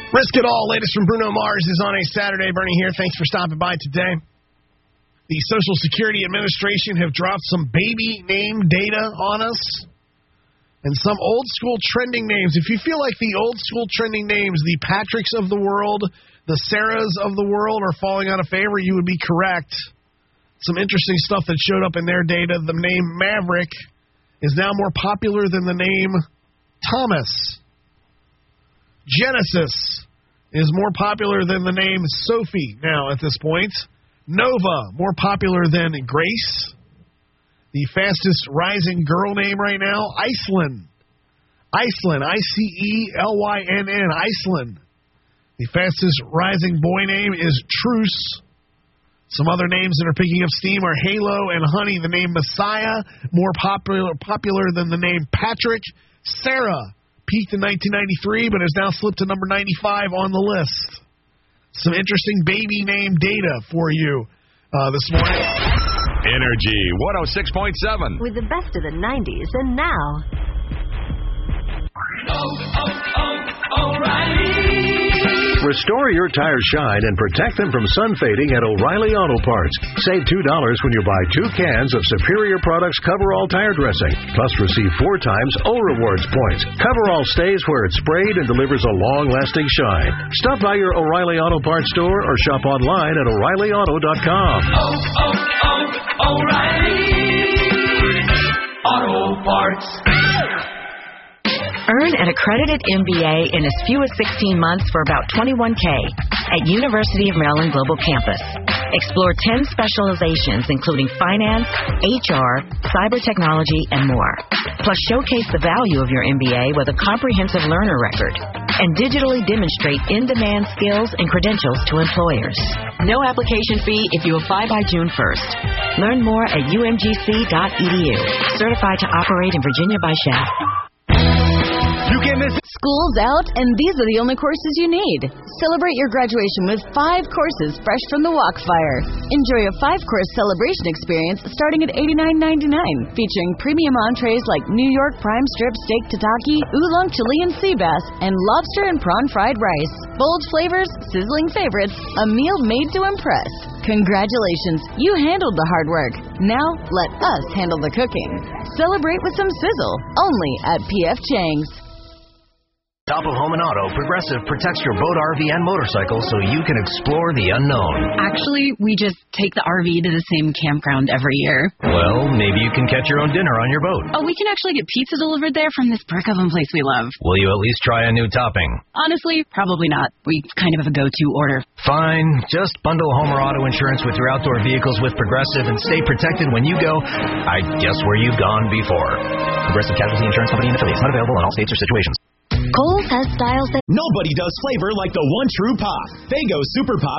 Risk It All, latest from Bruno Mars, is on a Saturday. Bernie here. Thanks for stopping by today. The Social Security Administration have dropped some baby name data on us and some old school trending names. If you feel like the old school trending names, the Patricks of the world, the Sarahs of the world are falling out of favor, you would be correct. Some interesting stuff that showed up in their data. The name Maverick is now more popular than the name Thomas. Genesis is more popular than the name Sophie now at this point. Nova, more popular than Grace. The fastest rising girl name right now, Iceland. Iceland, I-C-E-L-Y-N-N, Iceland. The fastest rising boy name is Truce. Some other names that are picking up steam are Halo and Honey. The name Messiah, more popular than the name Patrick. Sarah peaked in 1993, but has now slipped to number 95 on the list. Some interesting baby name data for you this morning. Energy 106.7. With the best of the 90s and now. O'Reilly. Restore your tires shine and protect them from sun fading at O'Reilly Auto Parts. Save $2 when you buy 2 cans of Superior Products Coverall tire dressing. Plus receive 4 times O Rewards points. Coverall stays where it's sprayed and delivers a long-lasting shine. Stop by your O'Reilly Auto Parts store or shop online at O'ReillyAuto.com. O'Reilly Auto Parts. Earn an accredited MBA in as few as 16 months for about $21K at University of Maryland Global Campus. Explore 10 specializations, including finance, HR, cyber technology, and more. Plus, showcase the value of your MBA with a comprehensive learner record and digitally demonstrate in-demand skills and credentials to employers. No application fee if you apply by June 1st. Learn more at umgc.edu. Certified to operate in Virginia by SHAP. You can miss it. School's out, and these are the only courses you need. Celebrate your graduation with 5 courses fresh from the Walkfire. Enjoy a 5-course celebration experience starting at $89.99, featuring premium entrees like New York prime strip steak tataki, oolong Chilean sea bass, and lobster and prawn fried rice. Bold flavors, sizzling favorites, a meal made to impress. Congratulations, you handled the hard work. Now, let us handle the cooking. Celebrate with some sizzle, only at P.F. Chang's. Top of Home and Auto, Progressive protects your boat, RV, and motorcycle so you can explore the unknown. Actually, we just take the RV to the same campground every year. Well, maybe you can catch your own dinner on your boat. Oh, we can actually get pizza delivered there from this brick oven place we love. Will you at least try a new topping? Honestly, probably not. We kind of have a go-to order. Fine. Just bundle home or auto insurance with your outdoor vehicles with Progressive and stay protected when you go, I guess, where you've gone before. Progressive Casualty Insurance Company and affiliates. Not available in all states or situations. Kohl's has styles that... Nobody does flavor like the One True Pop. Faygo Super Pop